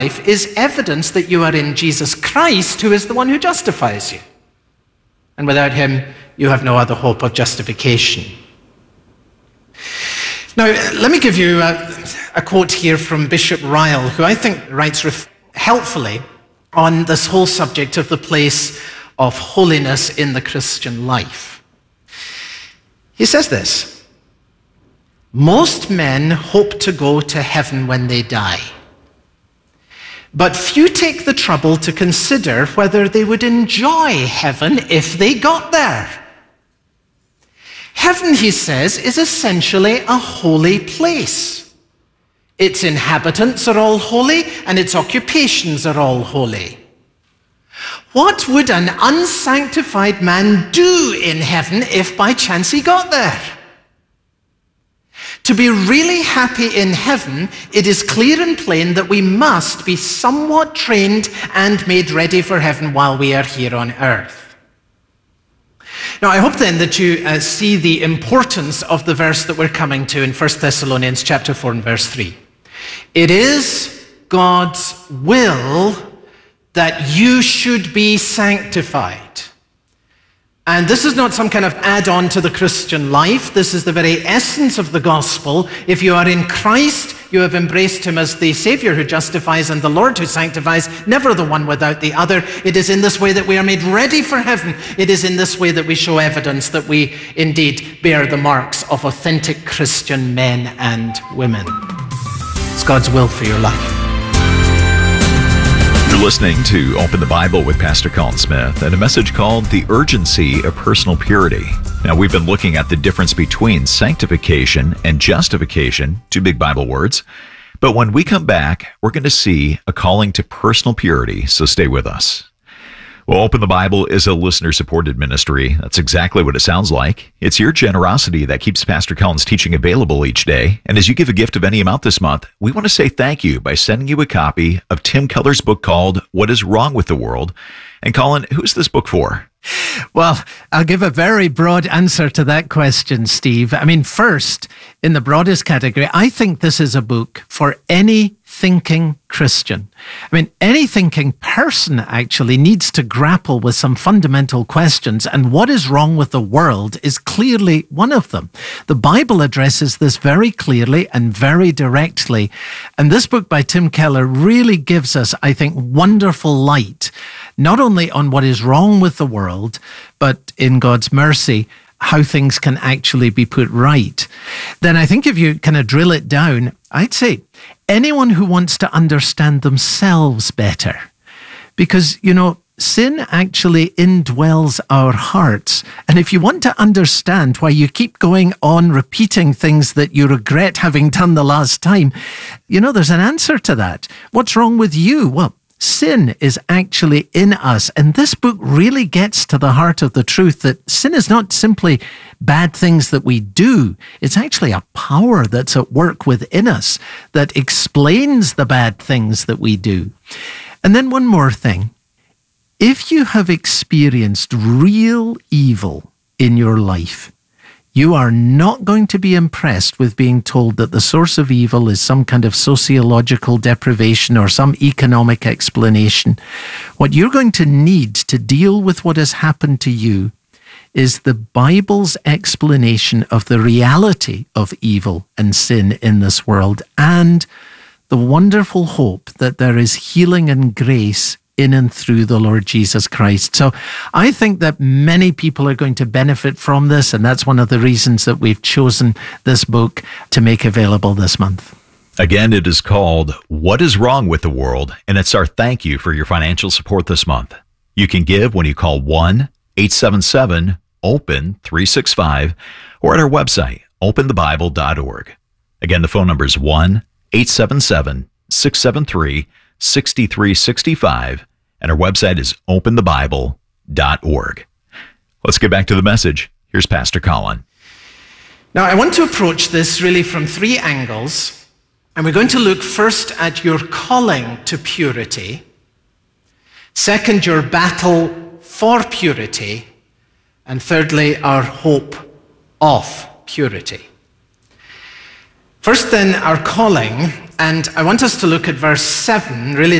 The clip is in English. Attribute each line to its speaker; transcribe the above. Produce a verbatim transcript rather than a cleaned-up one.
Speaker 1: is evidence that you are in Jesus Christ, who is the one who justifies you. And without him, you have no other hope of justification. Now, let me give you a, a quote here from Bishop Ryle, who I think writes ref- helpfully on this whole subject of the place of holiness in the Christian life. He says this: most men hope to go to heaven when they die, but few take the trouble to consider whether they would enjoy heaven if they got there. Heaven, he says, is essentially a holy place. Its inhabitants are all holy, and its occupations are all holy. What would an unsanctified man do in heaven if by chance he got there? To be really happy in heaven, it is clear and plain that we must be somewhat trained and made ready for heaven while we are here on earth. Now, I hope then that you uh, see the importance of the verse that we're coming to in First Thessalonians chapter four and verse three. It is God's will that you should be sanctified. And this is not some kind of add-on to the Christian life. This is the very essence of the gospel. If you are in Christ, you have embraced him as the Savior who justifies and the Lord who sanctifies, never the one without the other. It is in this way that we are made ready for heaven. It is in this way that we show evidence that we indeed bear the marks of authentic Christian men and women. It's God's will for your life.
Speaker 2: You're listening to Open the Bible with Pastor Colin Smith and a message called The Urgency of Personal Purity. Now, we've been looking at the difference between sanctification and justification, two big Bible words. But when we come back, we're going to see a calling to personal purity, so stay with us. Well, Open the Bible is a listener-supported ministry. That's exactly what it sounds like. It's your generosity that keeps Pastor Colin's teaching available each day. And as you give a gift of any amount this month, we want to say thank you by sending you a copy of Tim Keller's book called What is Wrong with the World? And Colin, who's this book for?
Speaker 1: Well, I'll give a very broad answer to that question, Steve. I mean, first, in the broadest category, I think this is a book for any thinking Christian. I mean, any thinking person actually needs to grapple with some fundamental questions, and what is wrong with the world is clearly one of them. The Bible addresses this very clearly and very directly, and this book by Tim Keller really gives us, I think, wonderful light, not only on what is wrong with the world, but in God's mercy, how things can actually be put right. Then I think if you kind of drill it down, I'd say anyone who wants to understand themselves better, because, you know, sin actually indwells our hearts. And if you want to understand why you keep going on repeating things that you regret having done the last time, you know, there's an answer to that. What's wrong with you? Well, sin is actually in us. And this book really gets to the heart of the truth that sin is not simply bad things that we do. It's actually a power that's at work within us that explains the bad things that we do. And then one more thing. If you have experienced real evil in your life, you are not going to be impressed with being told that the source of evil is some kind of sociological deprivation or some economic explanation. What you're going to need to deal with what has happened to you is the Bible's explanation of the reality of evil and sin in this world and the wonderful hope that there is healing and grace in and through the Lord Jesus Christ. So I think that many people are going to benefit from this, and that's one of the reasons that we've chosen this book to make available this month.
Speaker 2: Again, it is called What is Wrong with the World? And it's our thank you for your financial support this month. You can give when you call one eight seven seven open three six five or at our website, open the bible dot org. Again, the phone number is one eight seven seven six seven three six three six five. And our website is open the bible dot org. Let's get back to the message. Here's Pastor Colin.
Speaker 1: Now, I want to approach this really from three angles. And we're going to look first at your calling to purity. Second, your battle for purity. And thirdly, our hope of purity. First then, our calling. And I want us to look at verse seven, really